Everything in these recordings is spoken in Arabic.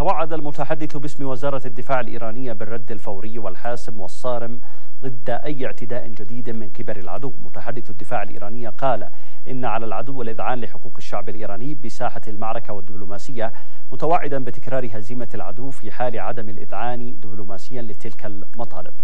توعد المتحدث باسم وزارة الدفاع الإيرانية بالرد الفوري والحاسم والصارم ضد أي اعتداء جديد من قبل العدو. متحدث الدفاع الإيراني قال إن على العدو الإذعان لحقوق الشعب الإيراني بساحة المعركة والدبلوماسية، متوعدا بتكرار هزيمة العدو في حال عدم الإذعان دبلوماسيا لتلك المطالب.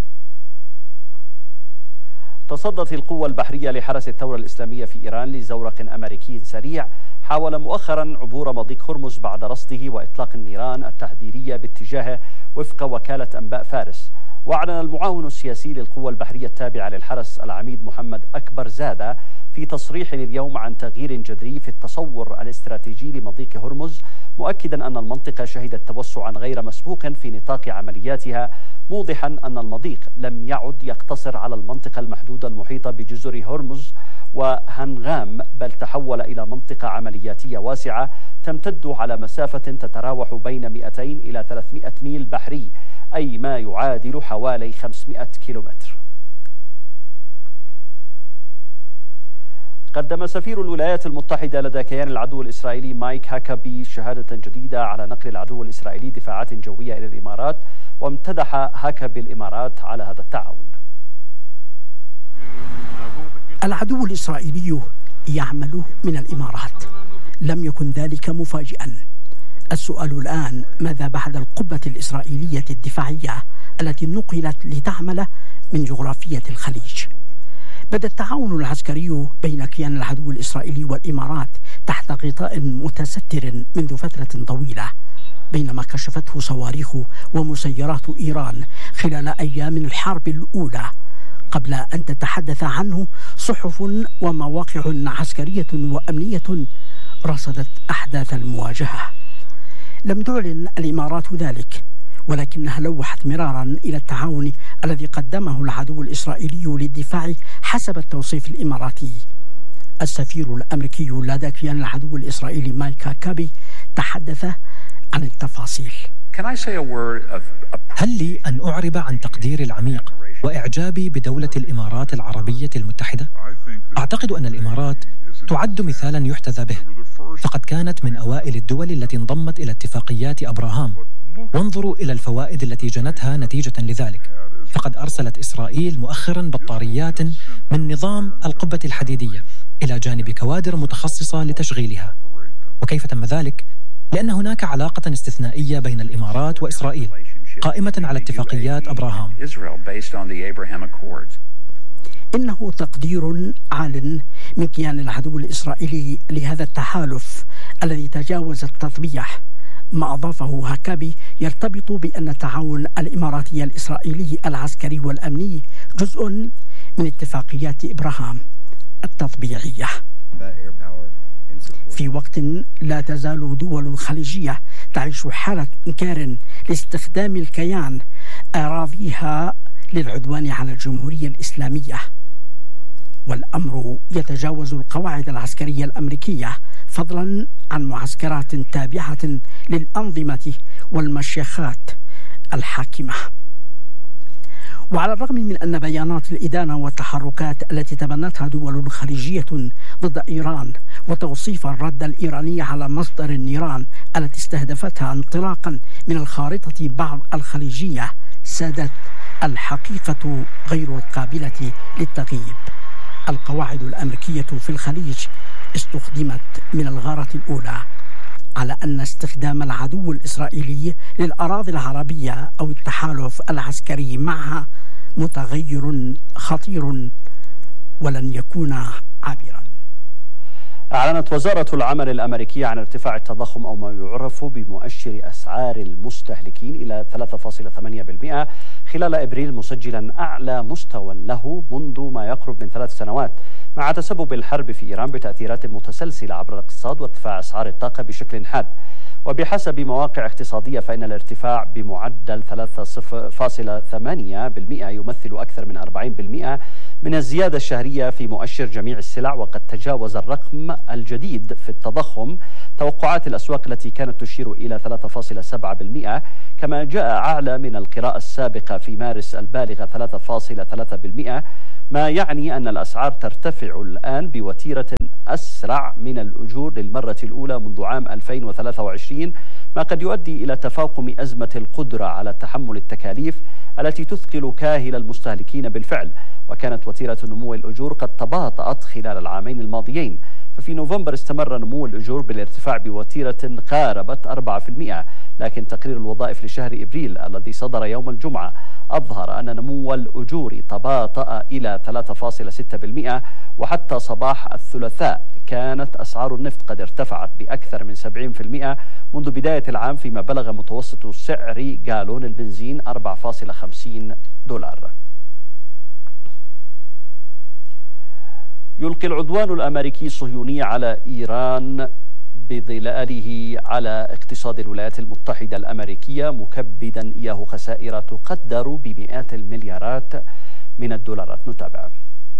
تصدت القوة البحرية لحرس الثورة الإسلامية في إيران لزورق أمريكي سريع حاول مؤخرا عبور مضيق هرمز بعد رصده وإطلاق النيران التحذيرية باتجاهه وفق وكالة أنباء فارس. وأعلن المعاون السياسي للقوة البحرية التابعة للحرس العميد محمد أكبر زادة في تصريح اليوم عن تغيير جذري في التصور الاستراتيجي لمضيق هرمز، مؤكدا أن المنطقة شهدت توسعا غير مسبوق في نطاق عملياتها، موضحا أن المضيق لم يعد يقتصر على المنطقة المحدودة المحيطة بجزر هرمز وهنغام، بل تحول إلى منطقة عملياتية واسعة تمتد على مسافة تتراوح بين 200 إلى 300 ميل بحري، أي ما يعادل حوالي 500 كيلومتر. قدم سفير الولايات المتحدة لدى كيان العدو الإسرائيلي مايك هاكابي شهادة جديدة على نقل العدو الإسرائيلي دفاعات جوية إلى الإمارات، وامتدح هاكابي الإمارات على هذا التعاون. العدو الإسرائيلي يعمل من الإمارات، لم يكن ذلك مفاجئا. السؤال الآن ماذا بعد القبة الإسرائيلية الدفاعية التي نقلت لتعمل من جغرافية الخليج؟ بدا التعاون العسكري بين كيان العدو الإسرائيلي والإمارات تحت غطاء متستر منذ فترة طويلة، بينما كشفته صواريخ ومسيرات إيران خلال أيام الحرب الأولى، قبل أن تتحدث عنه صحف ومواقع عسكرية وأمنية رصدت أحداث المواجهة. لم تعلن الإمارات ذلك، ولكنها لوحت مرارا إلى التعاون الذي قدمه العدو الإسرائيلي للدفاع حسب التوصيف الإماراتي. السفير الأمريكي لدى كيان العدو الإسرائيلي مايك هاكابي تحدث عن التفاصيل. هل لي أن أعرب عن تقديري العميق وإعجابي بدولة الإمارات العربية المتحدة؟ أعتقد أن الإمارات تعد مثالا يحتذى به، فقد كانت من أوائل الدول التي انضمت إلى اتفاقيات أبراهام، وانظروا إلى الفوائد التي جنتها نتيجة لذلك. فقد أرسلت إسرائيل مؤخرا بطاريات من نظام القبة الحديدية إلى جانب كوادر متخصصة لتشغيلها. وكيف تم ذلك؟ لأن هناك علاقة استثنائية بين الإمارات وإسرائيل قائمة على اتفاقيات أبراهام. إنه تقدير عال من كيان العدو الإسرائيلي لهذا التحالف الذي تجاوز التطبيع. ما أضافه هاكابي يرتبط بأن التعاون الإماراتي الإسرائيلي العسكري والأمني جزء من اتفاقيات إبراهام التطبيعية. في وقت لا تزال دول خليجية تعيش حالة إنكار لاستخدام الكيان أراضيها للعدوان على الجمهورية الإسلامية، والأمر يتجاوز القواعد العسكرية الأمريكية، فضلا عن معسكرات تابعة للأنظمة والمشيخات الحاكمة. وعلى الرغم من أن بيانات الإدانة والتحركات التي تبنتها دول خليجية ضد إيران وتوصيف الرد الإيراني على مصدر النيران التي استهدفتها انطلاقا من الخارطة بعض الخليجية، سادت الحقيقة غير القابلة للتغييب. القواعد الأمريكية في الخليج استخدمت من الغارة الأولى على أن استخدام العدو الإسرائيلي للأراضي العربية أو التحالف العسكري معها متغير خطير ولن يكون عابرا. أعلنت وزارة العمل الأمريكية عن ارتفاع التضخم أو ما يعرف بمؤشر أسعار المستهلكين إلى 3.8% خلال إبريل، مسجلا أعلى مستوى له منذ ما يقرب من 3 سنوات، مع تسبب الحرب في إيران بتأثيرات متسلسلة عبر الاقتصاد وارتفاع أسعار الطاقة بشكل حاد. وبحسب مواقع اقتصادية فإن الارتفاع بمعدل 3.8% يمثل أكثر من 40% من الزيادة الشهرية في مؤشر جميع السلع، وقد تجاوز الرقم الجديد في التضخم توقعات الأسواق التي كانت تشير إلى 3.7%، كما جاء أعلى من القراءة السابقة في مارس البالغة 3.3%، ما يعني أن الأسعار ترتفع الآن بوتيرة أسرع من الأجور للمرة الأولى منذ عام 2023 ما قد يؤدي إلى تفاقم أزمة القدرة على تحمل التكاليف التي تثقل كاهل المستهلكين بالفعل. وكانت وتيرة نمو الأجور قد تباطأت خلال العامين الماضيين، ففي نوفمبر استمر نمو الأجور بالارتفاع بوتيرة قاربت 4%، لكن تقرير الوظائف لشهر إبريل الذي صدر يوم الجمعة أظهر أن نمو الأجور تباطأ إلى 3.6%، وحتى صباح الثلاثاء كانت أسعار النفط قد ارتفعت بأكثر من 70% منذ بداية العام، فيما بلغ متوسط سعر جالون البنزين $4.50. يلقي العدوان الأمريكي الصهيوني على إيران بظلاله على اقتصاد الولايات المتحدة الأمريكية مكبدا إياه خسائر تقدر بمئات المليارات من الدولارات. نتابع.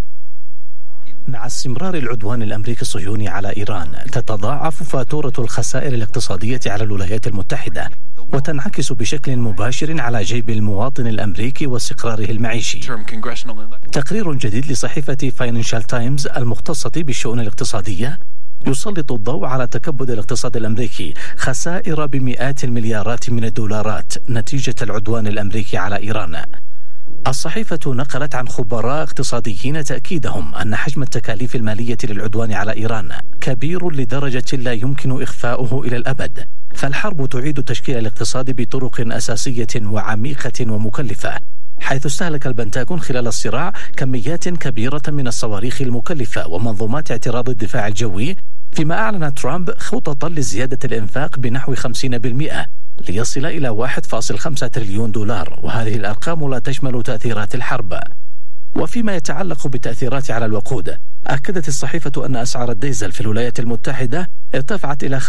مع استمرار العدوان الأمريكي الصهيوني على إيران تتضاعف فاتورة الخسائر الاقتصادية على الولايات المتحدة، وتنعكس بشكل مباشر على جيب المواطن الأمريكي واستقراره المعيشي. تقرير جديد لصحيفة فاينانشال تايمز المختصة بالشؤون الاقتصادية يسلط الضوء على تكبد الاقتصاد الأمريكي، خسائر بمئات المليارات من الدولارات نتيجة العدوان الأمريكي على إيران. الصحيفة نقلت عن خبراء اقتصاديين تأكيدهم أن حجم التكاليف المالية للعدوان على إيران كبير لدرجة لا يمكن إخفاؤه إلى الأبد، فالحرب تعيد تشكيل الاقتصاد بطرق أساسية وعميقة ومكلفة، حيث استهلك البنتاغون خلال الصراع كميات كبيرة من الصواريخ المكلفة ومنظومات اعتراض الدفاع الجوي، فيما أعلن ترامب خططا لزيادة الإنفاق بنحو 50% ليصل إلى 1.5 تريليون دولار، وهذه الأرقام لا تشمل تأثيرات الحرب. وفيما يتعلق بالتأثيرات على الوقود، أكدت الصحيفة أن أسعار الديزل في الولايات المتحدة ارتفعت إلى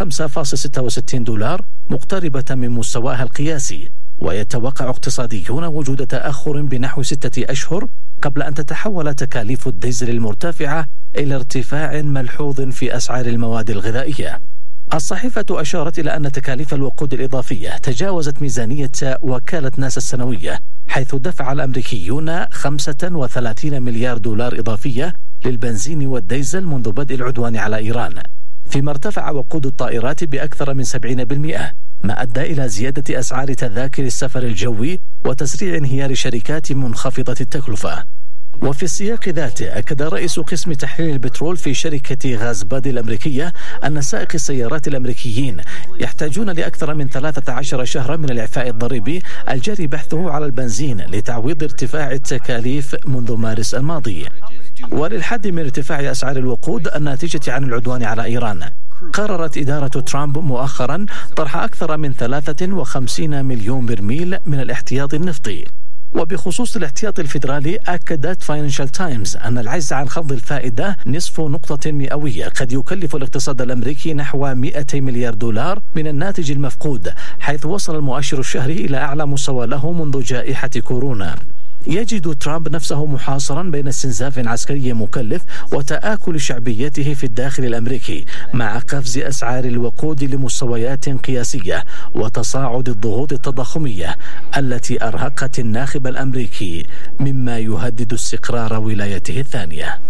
$5.66 مقتربة من مستواها القياسي، ويتوقع اقتصاديون وجود تأخر بنحو 6 أشهر قبل أن تتحول تكاليف الديزل المرتفعة إلى ارتفاع ملحوظ في أسعار المواد الغذائية. الصحيفة أشارت إلى أن تكاليف الوقود الإضافية تجاوزت ميزانية وكالة ناسا السنوية، حيث دفع الأمريكيون 35 مليار دولار إضافية للبنزين والديزل منذ بدء العدوان على إيران، فيما ارتفع وقود الطائرات بأكثر من 70%، ما أدى إلى زيادة أسعار تذاكر السفر الجوي وتسريع انهيار شركات منخفضة التكلفة. وفي السياق ذاته أكد رئيس قسم تحليل البترول في شركة غاز بادي الأمريكية أن سائقي السيارات الأمريكيين يحتاجون لأكثر من 13 شهرا من الإعفاء الضريبي الجاري بحثه على البنزين لتعويض ارتفاع التكاليف منذ مارس الماضي. وللحد من ارتفاع أسعار الوقود الناتجة عن العدوان على إيران، قررت إدارة ترامب مؤخرا طرح أكثر من 53 مليون برميل من الاحتياط النفطي. وبخصوص الاحتياط الفيدرالي، أكدت فاينانشال تايمز أن العجز عن خفض الفائدة نصف نقطة مئوية قد يكلف الاقتصاد الأمريكي نحو 200 مليار دولار من الناتج المفقود، حيث وصل المؤشر الشهري إلى أعلى مستوى له منذ جائحة كورونا. يجد ترامب نفسه محاصرا بين استنزاف عسكري مكلف وتآكل شعبيته في الداخل الأمريكي، مع قفز أسعار الوقود لمستويات قياسية وتصاعد الضغوط التضخمية التي أرهقت الناخب الأمريكي، مما يهدد استقرار ولايته الثانية.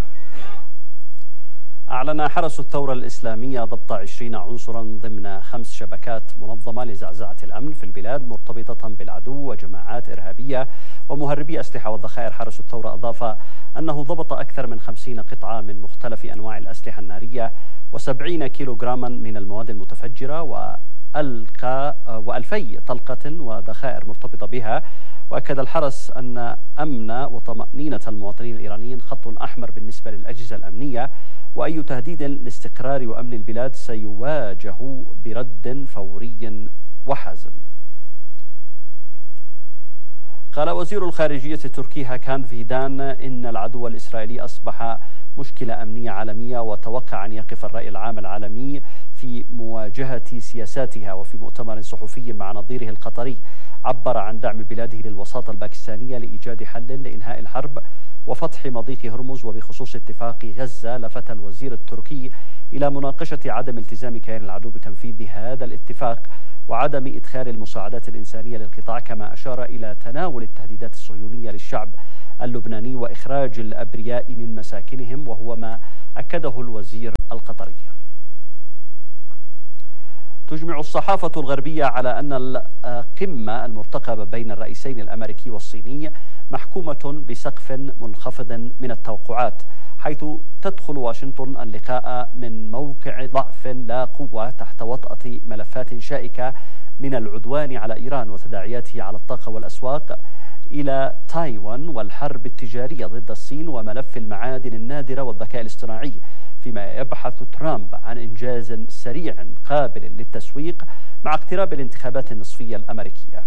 أعلن حرس الثورة الإسلامية ضبط 20 عنصرا ضمن 5 شبكات منظمة لزعزعة الأمن في البلاد مرتبطة بالعدو وجماعات إرهابية ومهربي أسلحة والذخائر. حرس الثورة أضاف أنه ضبط أكثر من 50 قطعة من مختلف أنواع الأسلحة النارية و70 كيلوغراما من المواد المتفجرة و2000 طلقة وذخائر مرتبطة بها. وأكد الحرس أن أمن وطمأنينة المواطنين الإيرانيين خط أحمر بالنسبة للأجهزة الأمنية، وأي تهديد لاستقرار وأمن البلاد سيواجه برد فوري وحازم. قال وزير الخارجية التركي هاكان فيدان إن العدو الإسرائيلي أصبح مشكلة أمنية عالمية، وتوقع أن يقف الرأي العام العالمي في مواجهة سياساتها. وفي مؤتمر صحفي مع نظيره القطري عبر عن دعم بلاده للوساطة الباكستانية لإيجاد حل لإنهاء الحرب وفتح مضيق هرمز. وبخصوص اتفاق غزة، لفت الوزير التركي إلى مناقشة عدم التزام كيان العدو بتنفيذ هذا الاتفاق وعدم إدخال المساعدات الإنسانية للقطاع، كما أشار إلى تناول التهديدات الصهيونية للشعب اللبناني وإخراج الأبرياء من مساكنهم، وهو ما أكده الوزير القطري. تجمع الصحافة الغربية على أن القمة المرتقبة بين الرئيسين الأمريكي والصيني محكومة بسقف منخفض من التوقعات، حيث تدخل واشنطن اللقاء من موقع ضعف لا قوة تحت وطأة ملفات شائكة من العدوان على إيران وتداعياته على الطاقة والأسواق، إلى تايوان والحرب التجارية ضد الصين وملف المعادن النادرة والذكاء الاصطناعي، فيما يبحث ترامب عن إنجاز سريع قابل للتسويق مع اقتراب الانتخابات النصفية الأمريكية.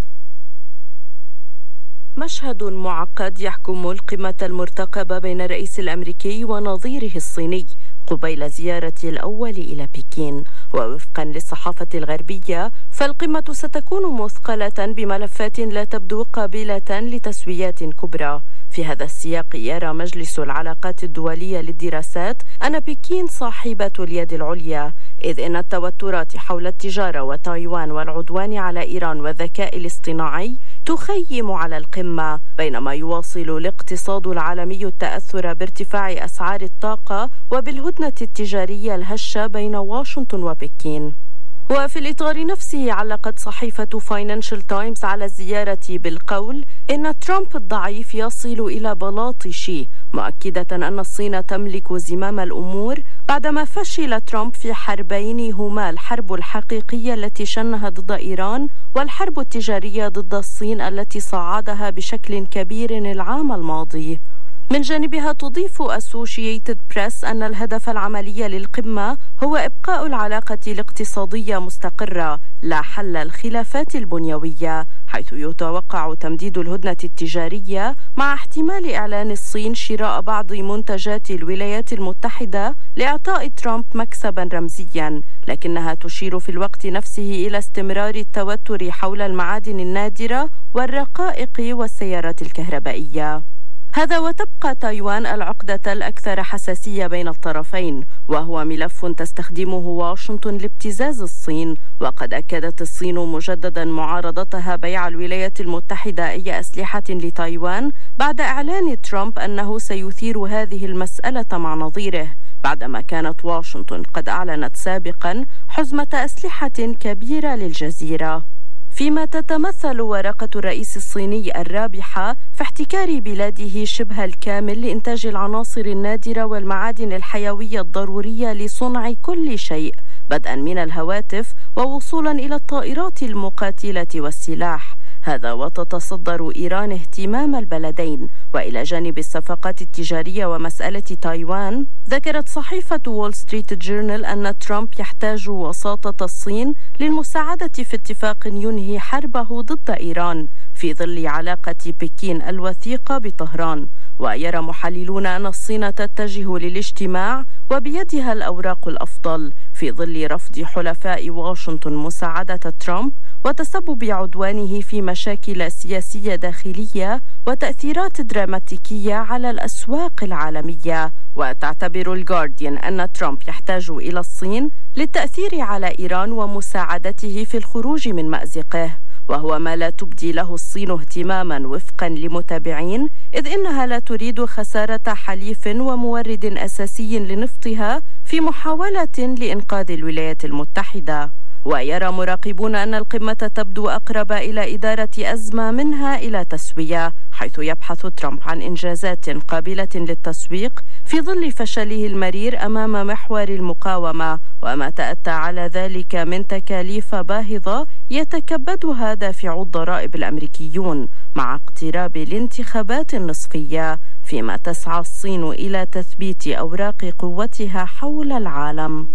مشهد معقد يحكم القمة المرتقبة بين الرئيس الأمريكي ونظيره الصيني قبيل زيارة الأول إلى بكين. ووفقا للصحافة الغربية فالقمة ستكون مثقلة بملفات لا تبدو قابلة لتسويات كبرى. في هذا السياق يرى مجلس العلاقات الدولية للدراسات أن بكين صاحبة اليد العليا، إذ إن التوترات حول التجارة وتايوان والعدوان على إيران والذكاء الاصطناعي تخيم على القمة، بينما يواصل الاقتصاد العالمي التأثر بارتفاع أسعار الطاقة وبالهدنة التجارية الهشة بين واشنطن وبكين. وفي الإطار نفسه علقت صحيفة فاينانشال تايمز على الزيارة بالقول إن ترامب الضعيف يصل إلى بلاط شي، مؤكدة أن الصين تملك زمام الأمور بعدما فشل ترامب في حربين هما الحرب الحقيقية التي شنها ضد إيران والحرب التجارية ضد الصين التي صعدها بشكل كبير العام الماضي. من جانبها تضيف أسوشييتد بريس أن الهدف العملي للقمة هو إبقاء العلاقة الاقتصادية مستقرة لا حل الخلافات البنيوية، حيث يتوقع تمديد الهدنة التجارية مع احتمال إعلان الصين شراء بعض منتجات الولايات المتحدة لإعطاء ترامب مكسبا رمزيا، لكنها تشير في الوقت نفسه إلى استمرار التوتر حول المعادن النادرة والرقائق والسيارات الكهربائية. هذا وتبقى تايوان العقدة الأكثر حساسية بين الطرفين، وهو ملف تستخدمه واشنطن لابتزاز الصين. وقد أكدت الصين مجددا معارضتها بيع الولايات المتحدة أي أسلحة لتايوان بعد إعلان ترامب أنه سيثير هذه المسألة مع نظيره، بعدما كانت واشنطن قد أعلنت سابقا حزمة أسلحة كبيرة للجزيرة. فيما تتمثل ورقة الرئيس الصيني الرابحة في احتكار بلاده شبه الكامل لإنتاج العناصر النادرة والمعادن الحيوية الضرورية لصنع كل شيء، بدءا من الهواتف ووصولا إلى الطائرات المقاتلة والسلاح. هذا وتتصدر إيران اهتمام البلدين. وإلى جانب الصفقات التجارية ومسألة تايوان، ذكرت صحيفة وول ستريت جورنال أن ترامب يحتاج وساطة الصين للمساعدة في اتفاق ينهي حربه ضد إيران في ظل علاقة بكين الوثيقة بطهران. ويرى محللون أن الصين تتجه للاجتماع وبيدها الأوراق الأفضل في ظل رفض حلفاء واشنطن مساعدة ترامب وتسبب عدوانه في مشاكل سياسية داخلية وتأثيرات دراماتيكية على الأسواق العالمية. وتعتبر الجارديان أن ترامب يحتاج إلى الصين للتأثير على إيران ومساعدته في الخروج من مأزقه، وهو ما لا تبدي له الصين اهتماما وفقا لمتابعين، إذ إنها لا تريد خسارة حليف ومورد أساسي لنفطها في محاولة لإنقاذ الولايات المتحدة. ويرى مراقبون أن القمة تبدو أقرب إلى إدارة أزمة منها إلى تسوية، حيث يبحث ترامب عن إنجازات قابلة للتسويق في ظل فشله المرير أمام محور المقاومة، وما تأتى على ذلك من تكاليف باهظة يتكبدها دافعو الضرائب الأمريكيون مع اقتراب الانتخابات النصفية، فيما تسعى الصين إلى تثبيت أوراق قوتها حول العالم.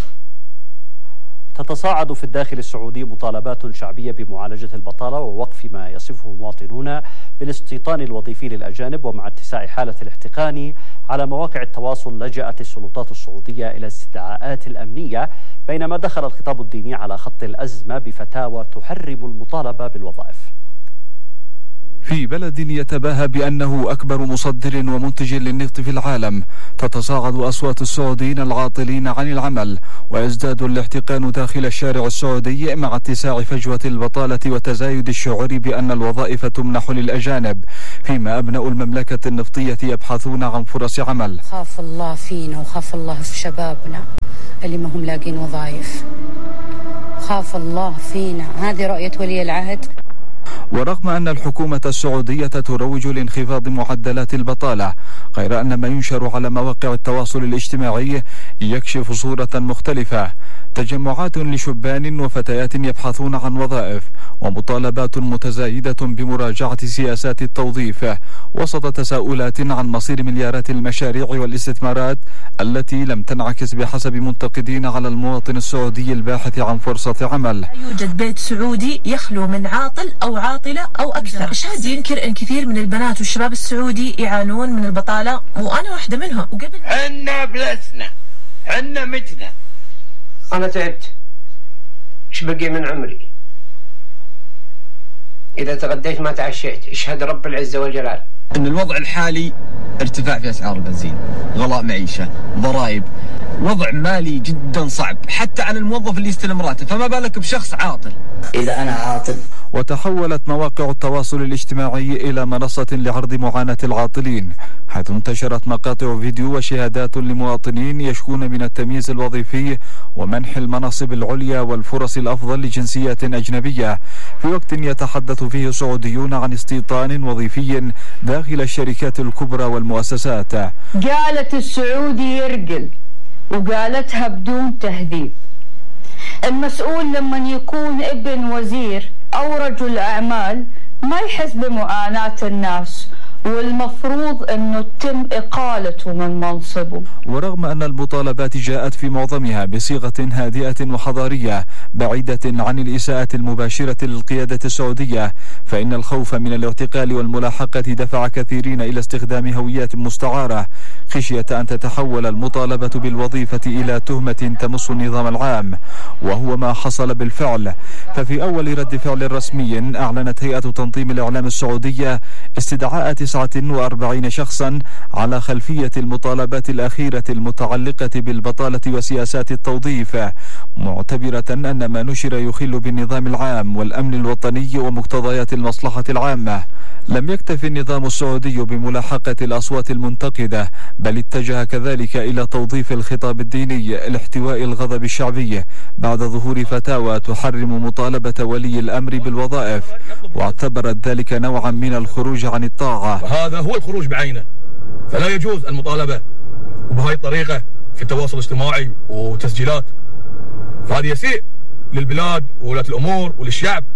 تتصاعد في الداخل السعودي مطالبات شعبية بمعالجة البطالة ووقف ما يصفه مواطنون بالاستيطان الوظيفي للأجانب. ومع اتساع حالة الاحتقان على مواقع التواصل لجأت السلطات السعودية إلى الاستدعاءات الأمنية، بينما دخل الخطاب الديني على خط الأزمة بفتاوى تحرم المطالبة بالوظائف. في بلد يتباهى بأنه أكبر مصدر ومنتج للنفط في العالم، تتصاعد أصوات السعوديين العاطلين عن العمل، ويزداد الاحتقان داخل الشارع السعودي مع اتساع فجوة البطالة وتزايد الشعور بأن الوظائف تمنح للأجانب، فيما أبناء المملكة النفطية يبحثون عن فرص عمل. خاف الله فينا وخاف الله في شبابنا اللي ما هم لاقين وظائف، خاف الله فينا. هذه رؤية ولي العهد. ورغم أن الحكومة السعودية تروج لانخفاض معدلات البطالة، غير أن ما ينشر على مواقع التواصل الاجتماعي يكشف صورة مختلفة. تجمعات لشبان وفتيات يبحثون عن وظائف، ومطالبات متزايدة بمراجعة سياسات التوظيف، وسط تساؤلات عن مصير مليارات المشاريع والاستثمارات التي لم تنعكس بحسب منتقدين على المواطن السعودي الباحث عن فرصة عمل. لا يوجد بيت سعودي يخلو من عاطل أو عاطلة أو أكثر. شهد ينكر أن كثير من البنات والشباب السعودي يعانون من البطالة، وأنا واحدة منهم. وقبل عنا بلسنا، عنا متنا. أنا تعبت، إيش بقي من عمري؟ إذا تغديت ما تعشيت، اشهد رب العزة والجلال أن الوضع الحالي ارتفاع في أسعار البنزين، غلاء معيشة، ضرائب، وضع مالي جدا صعب حتى على الموظف اللي يستلم راتب، فما بالك بشخص عاطل. إذا أنا عاطل. وتحولت مواقع التواصل الاجتماعي إلى منصة لعرض معاناة العاطلين، حيث انتشرت مقاطع فيديو وشهادات لمواطنين يشكون من التمييز الوظيفي ومنح المناصب العليا والفرص الأفضل لجنسيات أجنبية، في وقت يتحدث فيه سعوديون عن استيطان وظيفي داخل الشركات الكبرى والمؤسسات. قالت السعودي يرقل، وقالتها بدون تهذيب. المسؤول لما يكون ابن وزير أو رجل أعمال ما يحس بمعاناة الناس، والمفروض أنه تتم إقالته من منصبه. ورغم أن المطالبات جاءت في معظمها بصيغة هادئة وحضارية بعيدة عن الإساءة المباشرة للقيادة السعودية، فإن الخوف من الاعتقال والملاحقة دفع كثيرين إلى استخدام هويات مستعارة خشية أن تتحول المطالبة بالوظيفة إلى تهمة تمس النظام العام، وهو ما حصل بالفعل. ففي أول رد فعل رسمي أعلنت هيئة تنظيم الإعلام السعودية استدعاء 49 شخصا على خلفية المطالبات الأخيرة المتعلقة بالبطالة وسياسات التوظيف، معتبرة أن ما نشر يخل بالنظام العام والأمن الوطني ومقتضيات المصلحة العامة. لم يكتف النظام السعودي بملاحقة الأصوات المنتقدة، بل اتجه كذلك إلى توظيف الخطاب الديني لاحتواء الغضب الشعبي بعد ظهور فتاوى تحرم مطالبة ولي الأمر بالوظائف، واعتبرت ذلك نوعا من الخروج عن الطاعة. هذا هو الخروج بعينه، فلا يجوز المطالبة وبهاي الطريقة في التواصل الاجتماعي وتسجيلات، فهذا يسيء للبلاد وولاة الأمور وللشعب،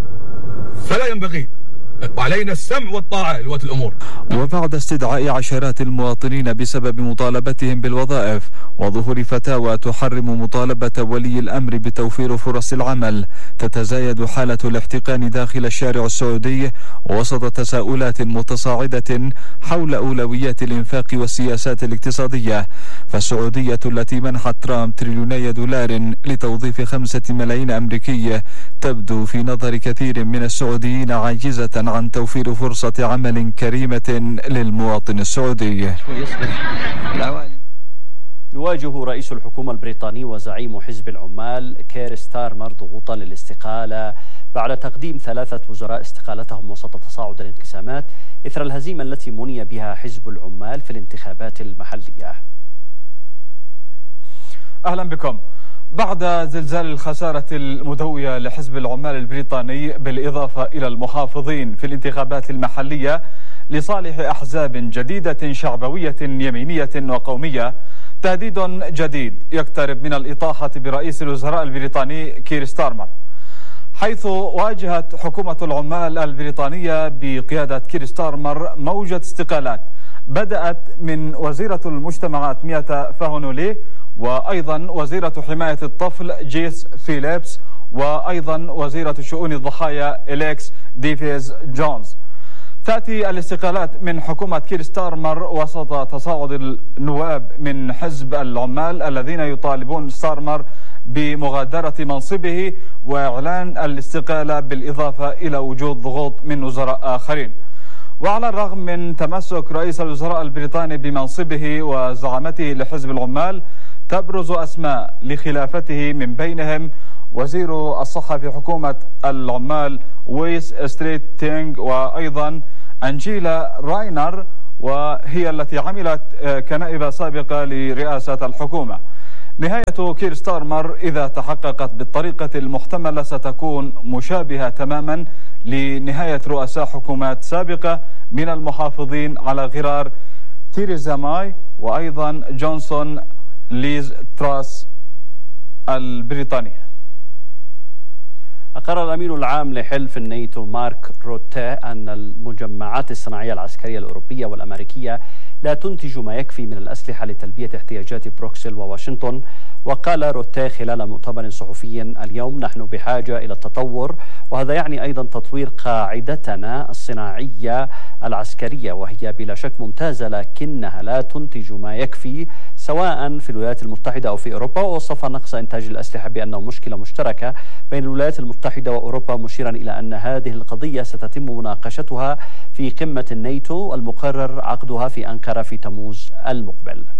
فلا ينبغي، وعلينا السمع والطاعة لولاة الأمور. وبعد استدعاء عشرات المواطنين بسبب مطالبتهم بالوظائف وظهور فتاوى تحرم مطالبة ولي الأمر بتوفير فرص العمل، تتزايد حالة الاحتقان داخل الشارع السعودي وسط تساؤلات متصاعدة حول أولويات الإنفاق والسياسات الاقتصادية. فالسعودية التي منحت ترامب تريليوني دولار لتوظيف 5 ملايين أمريكي تبدو في نظر كثير من السعوديين عاجزة عن توفير فرصة عمل كريمة للمواطن السعودي. يواجه رئيس الحكومة البريطاني وزعيم حزب العمال كير ستارمر ضغوطا للاستقالة بعد تقديم 3 وزراء استقالتهم وسط تصاعد الانقسامات إثر الهزيمة التي مني بها حزب العمال في الانتخابات المحلية. أهلا بكم. بعد زلزال الخسارة المدوية لحزب العمال البريطاني بالإضافة إلى المحافظين في الانتخابات المحلية لصالح أحزاب جديدة شعبوية يمينية وقومية، تهديد جديد يقترب من الإطاحة برئيس الوزراء البريطاني كير ستارمر، حيث واجهت حكومة العمال البريطانية بقيادة كير ستارمر موجة استقالات بدأت من وزيرة المجتمعات مياتا فاهونولي، وأيضا وزيرة حماية الطفل جيس فيليبس، وأيضا وزيرة شؤون الضحايا إليكس ديفيز جونز. تأتي الاستقالات من حكومة كير ستارمر وسط تصاعد النواب من حزب العمال الذين يطالبون ستارمر بمغادرة منصبه وإعلان الاستقالة، بالإضافة إلى وجود ضغوط من وزراء آخرين. وعلى الرغم من تمسك رئيس الوزراء البريطاني بمنصبه وزعامته لحزب العمال، تبرز أسماء لخلافته من بينهم وزير الصحة في حكومة العمال ويس ستريت تينغ، وأيضا أنجيلا راينر، وهي التي عملت كنائبة سابقة لرئاسة الحكومة. نهاية كير ستارمر إذا تحققت بالطريقة المحتملة ستكون مشابهة تماما لنهاية رؤساء حكومات سابقة من المحافظين على غرار تيريزا ماي وأيضا جونسون ليز تراس البريطانية. أقر الأمين العام لحلف الناتو مارك روتيه أن المجمعات الصناعية العسكرية الأوروبية والأمريكية لا تنتج ما يكفي من الأسلحة لتلبية احتياجات بروكسل وواشنطن. وقال روتيه خلال مؤتمر صحفي اليوم: نحن بحاجة إلى التطور، وهذا يعني أيضا تطوير قاعدتنا الصناعية العسكرية، وهي بلا شك ممتازة لكنها لا تنتج ما يكفي سواء في الولايات المتحدة أو في أوروبا. ووصف نقص إنتاج الأسلحة بأنه مشكلة مشتركة بين الولايات المتحدة وأوروبا، مشيرا إلى أن هذه القضية ستتم مناقشتها في قمة الناتو المقرر عقدها في أنقرة في تموز المقبل.